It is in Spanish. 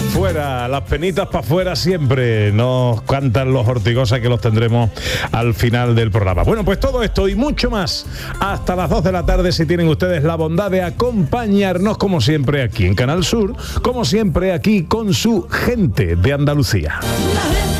Fuera, las penitas para afuera siempre, nos cantan los Ortigosa, que los tendremos al final del programa. Bueno, pues todo esto y mucho más hasta las 2 de la tarde, si tienen ustedes la bondad de acompañarnos, como siempre aquí en Canal Sur, como siempre aquí con su gente de Andalucía.